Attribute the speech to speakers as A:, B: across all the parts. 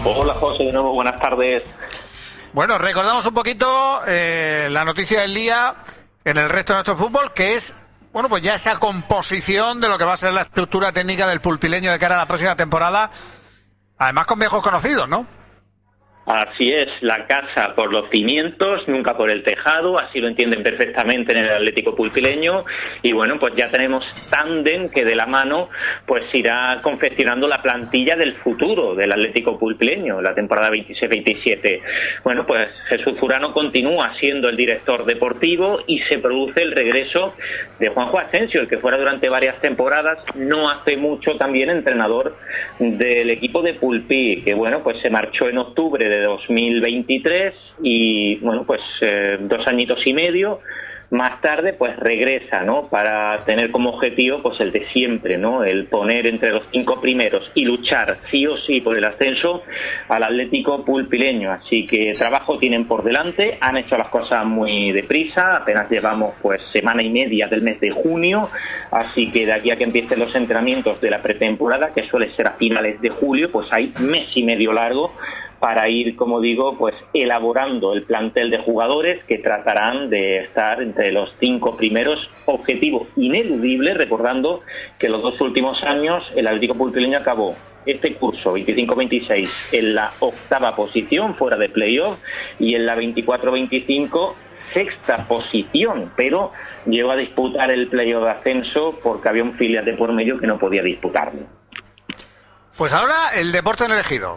A: Hola José, de nuevo, buenas tardes.
B: Bueno, recordamos un poquito la noticia del día en el resto de nuestro fútbol, que es, bueno, pues ya esa composición de lo que va a ser la estructura técnica del pulpileño de cara a la próxima temporada, además con viejos conocidos, ¿no?
A: Así es, la casa por los cimientos, nunca por el tejado, así lo entienden perfectamente en el Atlético Pulpileño, y bueno, pues ya tenemos tándem que de la mano pues irá confeccionando la plantilla del futuro del Atlético Pulpileño, la temporada 26-27. Bueno, pues Jesús Furano continúa siendo el director deportivo y se produce el regreso de Juanjo Asensio, el que fuera durante varias temporadas, no hace mucho también entrenador del equipo de Pulpí, que bueno, pues se marchó en octubre de 2023 y bueno, pues 2 añitos y medio más tarde pues regresa, ¿no? Para tener como objetivo pues el de siempre, ¿no? El poner entre los 5 primeros y luchar sí o sí por el ascenso al Atlético Pulpileño. Así que trabajo tienen por delante, han hecho las cosas muy deprisa, apenas llevamos pues semana y media del mes de junio, así que de aquí a que empiecen los entrenamientos de la pretemporada, que suele ser a finales de julio, pues hay mes y medio largo para ir, como digo, pues elaborando el plantel de jugadores que tratarán de estar entre los 5 primeros, objetivo ineludible, recordando que los 2 últimos años el Atlético Pulpileño acabó este curso 25-26 en la 8ª posición, fuera de playoff, y en la 24-25 6ª posición, pero llegó a disputar el playoff de ascenso porque había un filial de por medio que no podía disputarlo.
B: Pues ahora el deporte en el Ejido.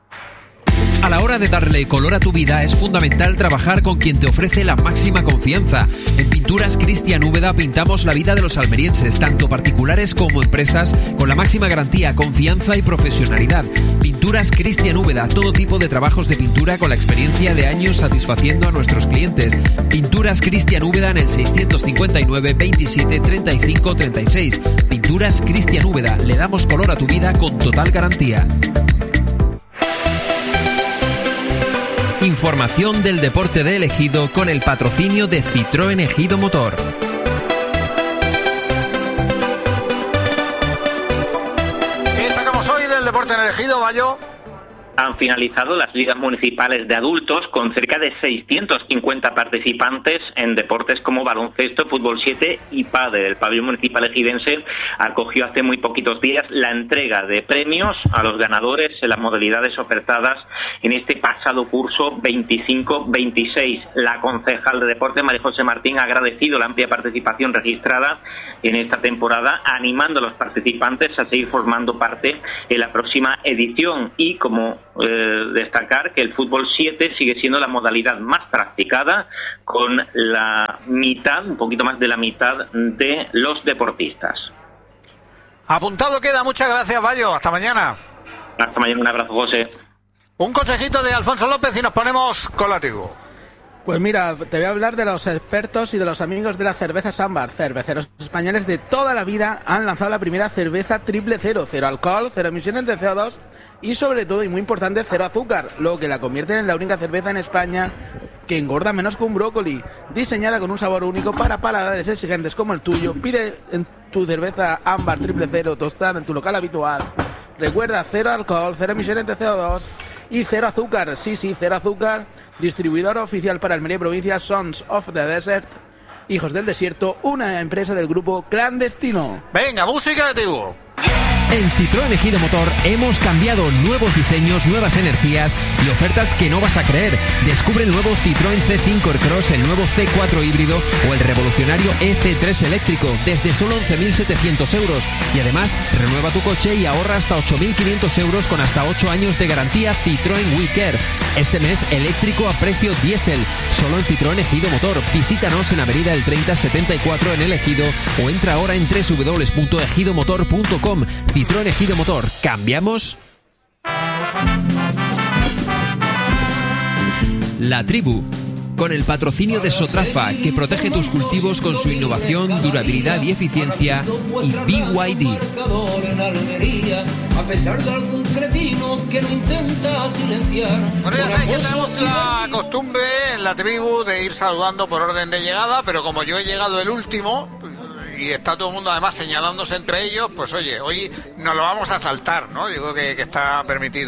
C: A la hora de darle color a tu vida es fundamental trabajar con quien te ofrece la máxima confianza. En Pinturas Cristian Úbeda pintamos la vida de los almerienses, tanto particulares como empresas, con la máxima garantía, confianza y profesionalidad. Pinturas Cristian Úbeda, todo tipo de trabajos de pintura con la experiencia de años satisfaciendo a nuestros clientes. Pinturas Cristian Úbeda en el 659 27 35 36. Pinturas Cristian Úbeda, le damos color a tu vida con total garantía. Información del deporte de Ejido con el patrocinio de Citroën Ejido Motor.
B: ¿Qué destacamos hoy del deporte en el Ejido, Bayo?
A: Han finalizado las ligas municipales de adultos con cerca de 650 participantes en deportes como baloncesto, fútbol 7 y pádel. El pabellón municipal ejidense acogió hace muy poquitos días la entrega de premios a los ganadores en las modalidades ofertadas en este pasado curso 25-26. La concejal de deporte, María José Martín, ha agradecido la amplia participación registrada en esta temporada, animando a los participantes a seguir formando parte en la próxima edición y como destacar que el fútbol 7 sigue siendo la modalidad más practicada con la mitad, un poquito más de la mitad de los deportistas.
B: Apuntado queda, muchas gracias, Bayo, hasta mañana.
A: Hasta mañana, un abrazo, José.
B: Un consejito de Alfonso López y nos ponemos con látigo.
D: Pues mira, te voy a hablar de los expertos y de los amigos de la cerveza Sambar. Cerveceros españoles de toda la vida han lanzado la primera cerveza triple cero, cero alcohol, cero emisiones de CO2 y sobre todo, y muy importante, cero azúcar, lo que la convierte en la única cerveza en España que engorda menos que un brócoli. Diseñada con un sabor único para paladares exigentes como el tuyo, pide en tu cerveza Ámbar triple cero tostada en tu local habitual. Recuerda, cero alcohol, cero emisiones de CO2 y cero azúcar. Sí, cero azúcar. Distribuidor oficial para Almería y provincia, Sons of the Desert, Hijos del Desierto, una empresa del grupo Clandestino.
B: Venga, música de Tibu.
C: En Citroën Ejido Motor hemos cambiado, nuevos diseños, nuevas energías y ofertas que no vas a creer. Descubre el nuevo Citroën C5 Aircross, el nuevo C4 híbrido o el revolucionario EC3 eléctrico desde solo 11.700 euros. Y además, renueva tu coche y ahorra hasta 8.500 euros con hasta 8 años de garantía Citroën WeCare. Este mes eléctrico a precio diésel, solo en Citroën Ejido Motor. Visítanos en Avenida El 3074 en El Ejido o entra ahora en www.ejidomotor.com. Citroën Ejido Motor. ¿Cambiamos? La Tribu, con el patrocinio de Sotrafa, que protege tus cultivos con su innovación, durabilidad y eficiencia, y BYD.
B: Bueno, ya sabéis que tenemos la costumbre en La Tribu de ir saludando por orden de llegada, pero como yo he llegado el último y está todo el mundo además señalándose entre ellos, pues oye, hoy nos lo vamos a saltar, ¿no? Digo que está permitido.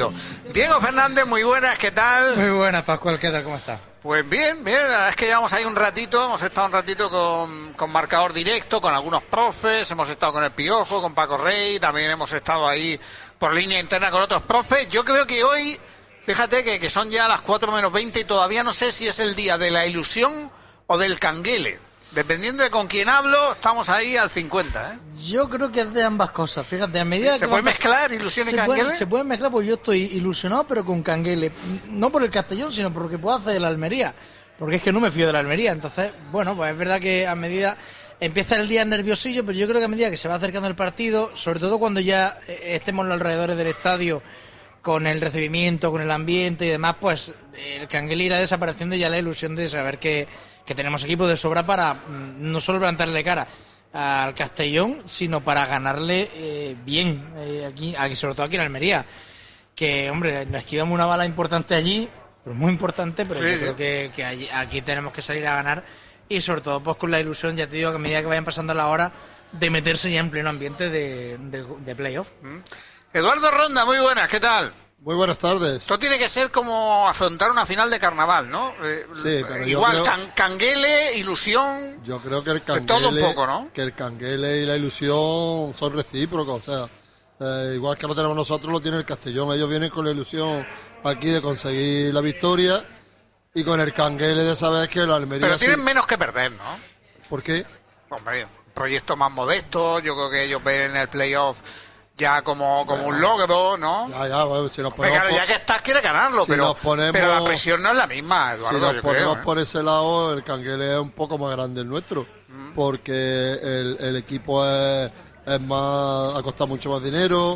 B: Diego Fernández, muy buenas, ¿qué tal?
E: Muy buenas, Pascual, ¿qué tal? ¿Cómo estás?
B: Pues bien, la verdad es que llevamos ahí un ratito, hemos estado un ratito con marcador directo, con algunos profes, hemos estado con el Piojo, con Paco Rey, también hemos estado ahí por línea interna con otros profes. Yo creo que hoy, fíjate que son ya las 4 menos 20 y todavía no sé si es el día de la ilusión o del canguele. Dependiendo de con quién hablo, estamos ahí al 50, ¿eh?
E: Yo creo que es de ambas cosas, fíjate, a medida
B: ¿Se puede mezclar ilusión y canguele?
E: Se pueden mezclar, porque yo estoy ilusionado, pero con canguele. No por el Castellón, sino por lo que puedo hacer el Almería. Porque es que no me fío de la Almería. Entonces, bueno, pues es verdad que a medida... Empieza el día nerviosillo, pero yo creo que a medida que se va acercando el partido, sobre todo cuando ya estemos en los alrededores del estadio, con el recibimiento, con el ambiente y demás, pues el canguele irá desapareciendo y ya la ilusión de saber que tenemos equipo de sobra para no solo plantarle cara al Castellón, sino para ganarle bien, aquí, sobre todo aquí en Almería. Que, hombre, nos esquivamos una bala importante allí, pues muy importante, pero sí, yo creo que aquí tenemos que salir a ganar y sobre todo pues con la ilusión, ya te digo, que a medida que vayan pasando la hora, de meterse ya en pleno ambiente de playoff.
B: Eduardo Ronda, muy buenas, ¿qué tal?
F: Muy buenas tardes.
B: Esto tiene que ser como afrontar una final de carnaval, ¿no?
F: Sí, pero
B: igual, canguele, ilusión...
F: Yo creo que el canguele...
B: todo un poco, ¿no?
F: Que el canguele y la ilusión son recíprocos, o sea, igual que lo tenemos nosotros, lo tiene el Castellón. Ellos vienen con la ilusión aquí de conseguir la victoria y con el canguele de saber que la Almería...
B: Pero tienen menos que perder, ¿no?
F: ¿Por qué?
B: Hombre, un proyecto más modesto, yo creo que ellos ven en el playoff... ya como un logro, ¿no?
F: Bueno, si nos ponemos
B: claro, ya que estás, quiere ganarlo,
F: si
B: pero la presión no es la misma, Eduardo.
F: Si nos ponemos por ese lado, el canguele es un poco más grande el nuestro, porque el equipo es más, ha costado mucho más dinero.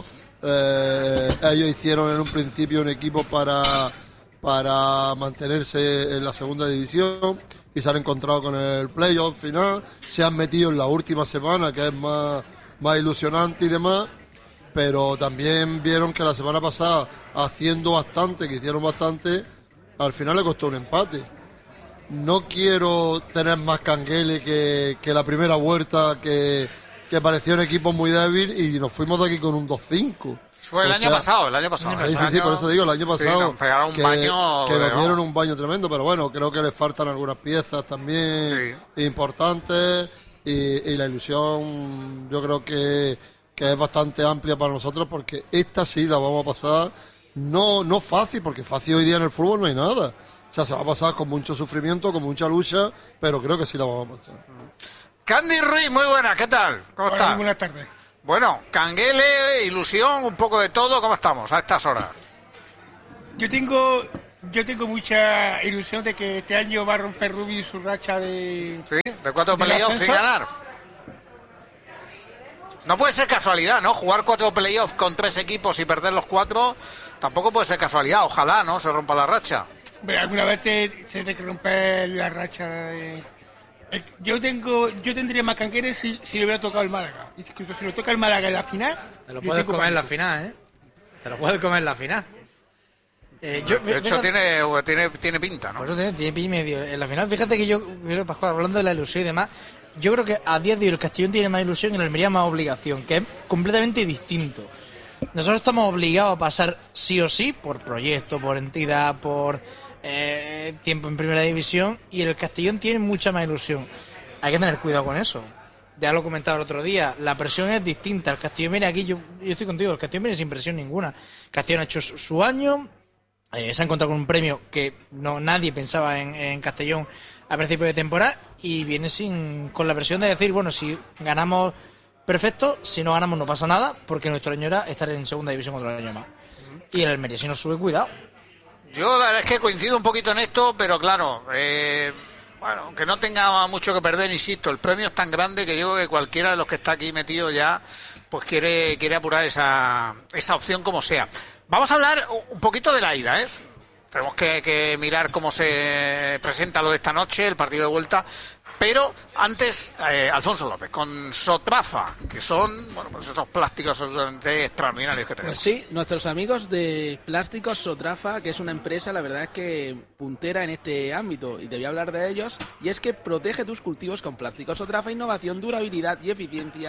F: Ellos hicieron en un principio un equipo para mantenerse en la segunda división y se han encontrado con el playoff final. Se han metido en la última semana, que es más ilusionante y demás. Pero también vieron que la semana pasada, que hicieron bastante, al final le costó un empate. No quiero tener más canguele que la primera vuelta, que parecía un equipo muy débil y nos fuimos de aquí con un 2-5.
B: Fue el año pasado.
F: Sí, por eso digo, el año pasado
B: nos pegaron un baño,
F: que nos dieron un baño tremendo, pero bueno, creo que les faltan algunas piezas también importantes y la ilusión yo creo que es bastante amplia para nosotros, porque esta sí la vamos a pasar no fácil, porque fácil hoy día en el fútbol no hay nada. O sea, se va a pasar con mucho sufrimiento, con mucha lucha, pero creo que sí la vamos a pasar.
B: Candy Ruiz, muy buena, ¿qué tal? ¿Cómo estás?
G: Muy buenas tardes.
B: Bueno, canguele, ilusión, un poco de todo, ¿cómo estamos a estas horas?
G: Yo tengo mucha ilusión de que este año va a romper Rubí su racha de...
B: Sí, de 4 playoffs sin ganar. No puede ser casualidad, ¿no? Jugar 4 playoffs con 3 equipos y perder los 4 tampoco puede ser casualidad. Ojalá, ¿no? Se rompa la racha.
G: Pero alguna vez se tiene que romper la racha. Yo tendría más cangueles si le hubiera tocado el Málaga. Incluso si le toca el Málaga en la final...
E: Te lo puedes comer en la final, ¿eh? Te lo puedes comer en la final.
B: De hecho, tiene pinta, ¿no?
E: Por eso tiene pinta y medio. En la final, fíjate que yo, Pascual, hablando de la ilusión y demás, yo creo que a día de hoy el Castellón tiene más ilusión y el Almería más obligación, que es completamente distinto. Nosotros estamos obligados a pasar sí o sí, por proyecto, por entidad, por tiempo en primera división, y el Castellón tiene mucha más ilusión. Hay que tener cuidado con eso. Ya lo comentaba el otro día, la presión es distinta. El Castellón viene aquí, yo estoy contigo, el Castellón viene sin presión ninguna. El Castellón ha hecho su año, se ha encontrado con un premio que nadie pensaba en Castellón a principio de temporada, y viene con la presión de decir, bueno, si ganamos, perfecto, si no ganamos no pasa nada, porque nuestro año era estar en segunda división otro año más. Y el Almería, si nos sube, cuidado.
B: Yo la verdad es que coincido un poquito en esto, pero claro, bueno, que no tenga mucho que perder, insisto, el premio es tan grande que yo creo que cualquiera de los que está aquí metido ya pues quiere apurar esa opción como sea. Vamos a hablar un poquito de la ida, ¿eh? Tenemos que mirar cómo se presenta lo de esta noche, el partido de vuelta. Pero antes, Alfonso López, con Sotrafa, que son, bueno, pues esos plásticos absolutamente extraordinarios que tenemos.
D: Pues sí, nuestros amigos de Plásticos Sotrafa, que es una empresa, la verdad es que puntera en este ámbito, y te voy a hablar de ellos, y es que protege tus cultivos con plásticos Sotrafa, innovación, durabilidad y eficiencia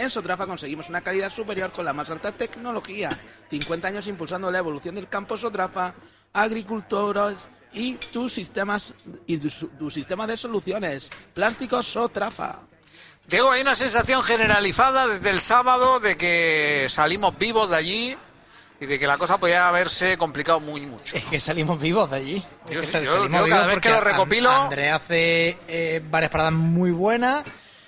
D: En Sotrafa conseguimos una calidad superior con la más alta tecnología. 50 años impulsando la evolución del campo Sotrafa, agricultores y tus sistemas y tu sistema de soluciones. Plásticos Sotrafa.
B: Diego, hay una sensación generalizada desde el sábado de que salimos vivos de allí y de que la cosa podía haberse complicado muy mucho.
E: Es que salimos vivos de allí.
B: Yo
E: Salimos
B: cada
E: vivos
B: vez
E: porque
B: que lo recopilo...
E: Andrés hace varias paradas muy buenas.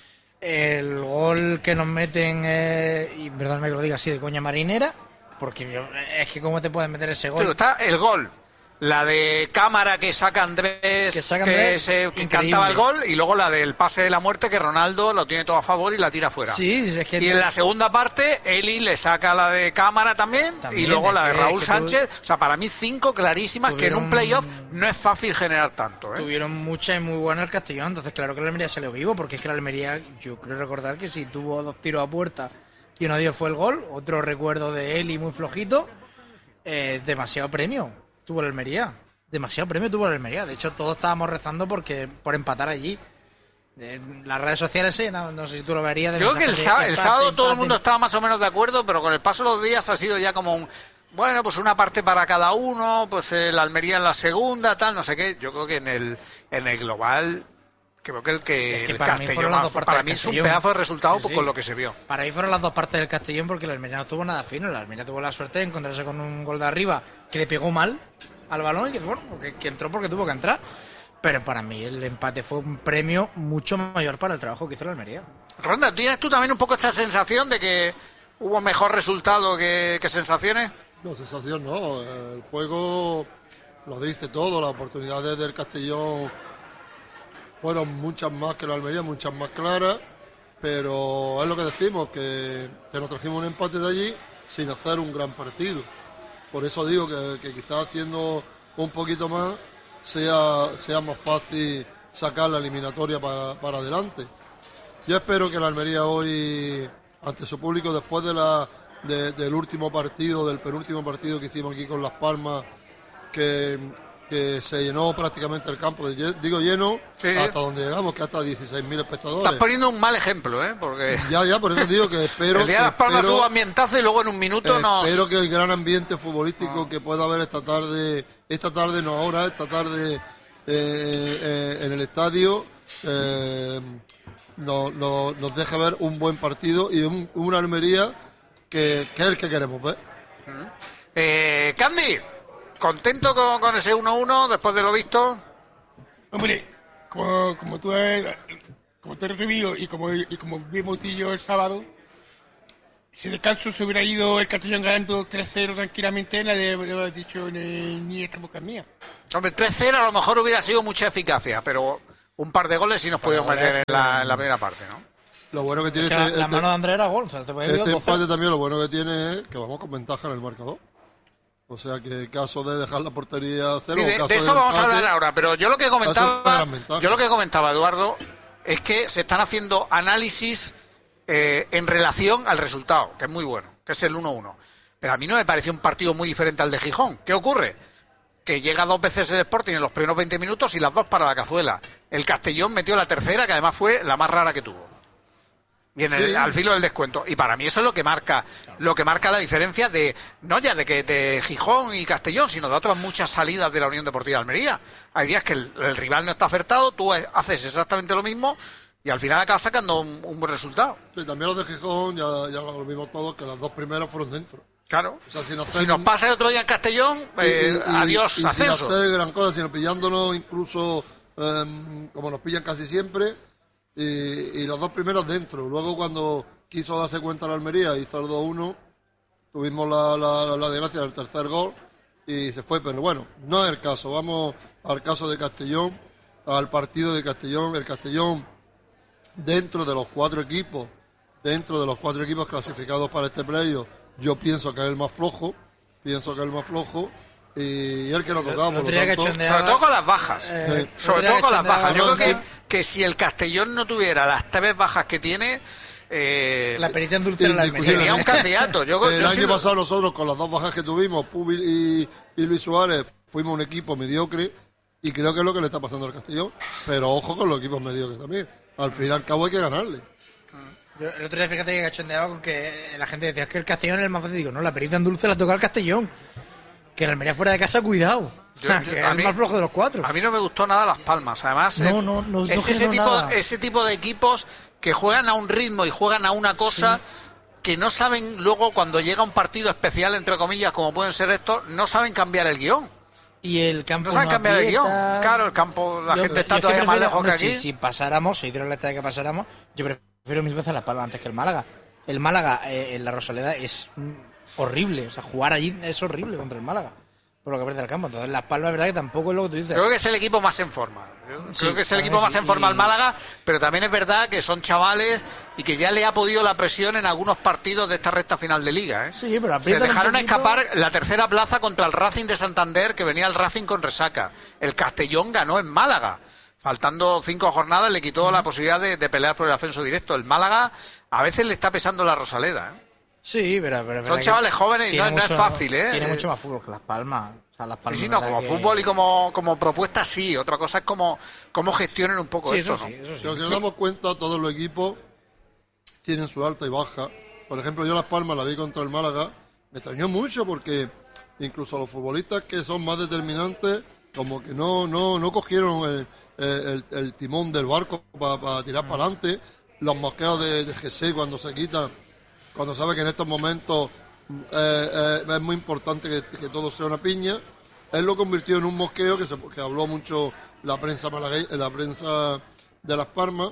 E: El gol que nos meten, y perdóname que lo diga así, de coña marinera, porque es que cómo te puedes meter ese gol.
B: Pero está el gol, la de cámara que saca Andrés, que cantaba el gol, y luego la del pase de la muerte que Ronaldo lo tiene todo a favor y la tira fuera.
E: Sí, es que
B: y en la segunda parte Eli le saca la de cámara también y luego la de Raúl Sánchez. O sea, para mí 5 clarísimas que en un playoff no es fácil generar tanto, ¿eh?
E: Tuvieron muchas y muy buenas el Castellón, entonces claro que la Almería salió vivo, porque es que la Almería, yo creo recordar que sí tuvo 2 tiros a puerta y uno de ellos fue el gol. Otro recuerdo de Eli muy flojito. Demasiado premio tuvo la Almería. Demasiado premio tuvo la Almería. De hecho, todos estábamos rezando por empatar allí. Las redes sociales, no sé si tú lo verías.
B: Creo que el sábado todo el mundo estaba más o menos de acuerdo, pero con el paso de los días ha sido ya como pues una parte para cada uno, pues la Almería en la segunda, tal, no sé qué. Yo creo que en el global, creo que el Castellón, para mí es un pedazo de resultado con lo que se vio.
E: Para mí fueron las 2 partes del Castellón, porque la Almería no tuvo nada fino. La Almería tuvo la suerte de encontrarse con un gol de arriba que le pegó mal al balón y que entró porque tuvo que entrar. Pero para mí el empate fue un premio mucho mayor para el trabajo que hizo la Almería.
B: Ronda, ¿tienes tú también un poco esta sensación de que hubo mejor resultado que sensaciones?
F: No, sensación no. El juego lo dice todo. Las oportunidades del Castellón fueron muchas más que la Almería, muchas más claras. Pero es lo que decimos, que nos trajimos un empate de allí sin hacer un gran partido. Por eso digo que quizás haciendo un poquito más sea más fácil sacar la eliminatoria para adelante. Yo espero que la Almería hoy, ante su público, después del último partido, del penúltimo partido que hicimos aquí con Las Palmas, que se llenó prácticamente el campo, digo lleno, sí, hasta donde llegamos, que hasta 16.000 espectadores.
B: Estás poniendo un mal ejemplo, porque...
F: Ya, por eso digo que espero...
B: El día de Las Palmas hubo ambientazo y luego en un minuto
F: Espero que el gran ambiente futbolístico que pueda haber esta tarde en el estadio, nos deje ver un buen partido y una Almería que es el que queremos ver.
B: Candy, ¿contento con ese 1-1 después de lo visto?
G: Hombre, como tú has recibido y como vimos tú y yo el sábado, si descanso se hubiera ido el Castellón ganando 3-0 tranquilamente, nadie me hubiera dicho ni esta boca mía.
B: Hombre, 3-0 a lo mejor hubiera sido mucha eficacia, pero un par de goles sí nos pudimos meter en la primera parte, ¿no?
F: Lo bueno que tiene
E: la mano de Andrés era gol. O sea,
F: este empate también lo bueno que tiene es que vamos con ventaja en el marcador. O sea que en caso de dejar la portería cero...
B: Sí, de eso vamos a hablar ahora, pero yo lo que comentaba, Eduardo, es que se están haciendo análisis en relación al resultado, que es muy bueno, que es el 1-1. Pero a mí no me pareció un partido muy diferente al de Gijón. ¿Qué ocurre? Que llega 2 veces el Sporting en los primeros 20 minutos y las 2 para la cazuela. El Castellón metió la tercera, que además fue la más rara que tuvo. Y al filo del descuento. Y para mí eso es lo que marca la diferencia de Gijón y Castellón, sino de otras muchas salidas de la Unión Deportiva de Almería. Hay días que el rival no está acertado, tú haces exactamente lo mismo y al final acabas sacando un buen resultado.
F: Sí, también los de Gijón, ya lo vimos todos, que las 2 primeras fueron dentro.
B: Claro. O sea, si nos pasa el otro día en Castellón, adiós, ascenso.
F: Sin hacer gran cosa, sino pillándonos incluso como nos pillan casi siempre. Y las 2 primeras dentro. Luego cuando quiso darse cuenta la Almería, hizo el 2-1, tuvimos la desgracia del tercer gol y se fue. Pero bueno, no es el caso. Vamos al caso de Castellón, al partido de Castellón. El Castellón, dentro de los 4 equipos clasificados para este playoff, yo pienso que es el más flojo. Y el que nos tocaba, por lo tanto,
B: sobre todo con las bajas. Yo creo que si el Castellón no tuviera las 3 bajas que tiene,
E: la perita en dulce
B: sería un candidato.
F: El año pasado nosotros, con las 2 bajas que tuvimos, Pubil y Luis Suárez, fuimos un equipo mediocre y creo que es lo que le está pasando al Castellón. Pero ojo con los equipos mediocres también. Al fin y al cabo hay que ganarle.
E: Yo el otro día, fíjate que cachondeaba con que la gente decía, es que el Castellón es el más fácil. Digo, no, la perita en dulce la toca al Castellón. Que la Almería fuera de casa, cuidado. Que es el más flojo de los 4.
B: A mí no me gustó nada Las Palmas. Además, es ese tipo de equipos que juegan a un ritmo y juegan a una cosa que no saben luego, cuando llega un partido especial, entre comillas, como pueden ser estos, no saben cambiar el guión.
E: Y el campo
B: no saben cambiar el guión. Claro, el campo, la gente está todavía más lejos que aquí.
E: Si pasáramos, si diera la de que pasáramos, yo prefiero 1000 veces Las Palmas antes que el Málaga. El Málaga en la Rosaleda es horrible. O sea, jugar allí es horrible contra el Málaga. Por lo que pierde el campo. Entonces, Las Palmas, es verdad que tampoco es lo que tú dices.
B: Creo que es el equipo más en forma. Creo que es el equipo más en forma al Málaga, pero también es verdad que son chavales y que ya le ha podido la presión en algunos partidos de esta recta final de Liga.
E: Sí, pero
B: se dejaron escapar la tercera plaza contra el Racing de Santander, que venía el Racing con resaca. El Castellón ganó en Málaga. Faltando 5 jornadas le quitó la posibilidad de pelear por el ascenso directo. El Málaga a veces le está pesando la Rosaleda.
E: Sí, pero
B: son chavales jóvenes y no es fácil,
E: Tiene mucho más fútbol que Las Palmas. O sea, Las Palmas,
B: sí, no, como fútbol y como propuesta, sí. Otra cosa es cómo gestionen un poco eso.
F: Sí, eso sí. Pero si nos damos cuenta, todos los equipos tienen su alta y baja. Por ejemplo, yo Las Palmas la vi contra el Málaga. Me extrañó mucho porque incluso los futbolistas que son más determinantes, como que no cogieron el timón del barco para tirar para adelante. Los mosqueos de Jesse cuando se quitan, cuando sabe que en estos momentos es muy importante que todo sea una piña. Él lo convirtió en un mosqueo que habló mucho la prensa la prensa de Las Palmas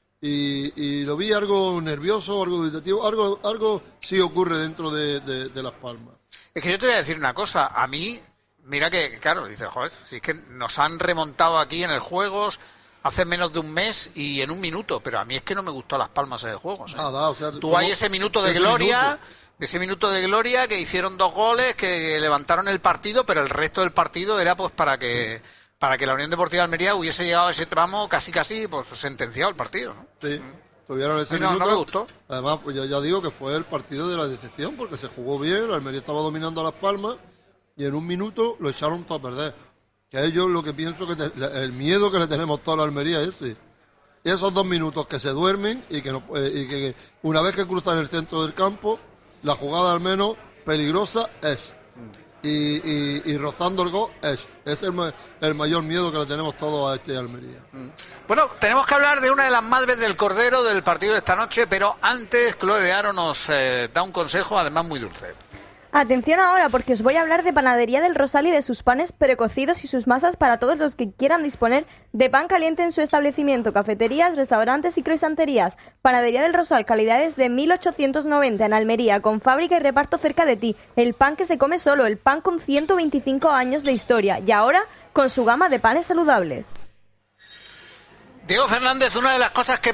F: y lo vi algo nervioso, algo dubitativo, algo sí ocurre dentro de Las Palmas.
B: Es que yo te voy a decir una cosa, a mí, mira que, claro, dices, joder, si es que nos han remontado aquí en el Juegos hace menos de un mes y en un minuto, pero a mí es que no me gustó Las Palmas en el Juegos. Tú hay ese minuto de gloria... Ese minuto de gloria que hicieron 2 goles, que levantaron el partido, pero el resto del partido era pues para que la Unión Deportiva de Almería hubiese llegado a ese tramo casi pues sentenciado el partido, ¿no?
F: Sí, tuvieron ese
B: minuto. No me gustó.
F: Además, pues ya digo que fue el partido de la decepción, porque se jugó bien, la Almería estaba dominando a Las Palmas y en un minuto lo echaron todo a perder. Que ellos lo que pienso que el miedo que le tenemos toda la Almería es ese. Esos 2 minutos que se duermen y que una vez que cruzan el centro del campo, la jugada al menos peligrosa es. Y rozando el gol es el mayor miedo que le tenemos todos a este Almería.
B: Bueno, tenemos que hablar de una de las madres del Cordero del partido de esta noche, pero antes Chloe de Aro nos da un consejo, además muy dulce.
H: Atención ahora, porque os voy a hablar de Panadería del Rosal y de sus panes precocidos y sus masas para todos los que quieran disponer de pan caliente en su establecimiento, cafeterías, restaurantes y croissanterías. Panadería del Rosal, calidades de 1890 en Almería, con fábrica y reparto cerca de ti. El pan que se come solo, el pan con 125 años de historia y ahora con su gama de panes saludables.
B: Diego Fernández, una de las cosas que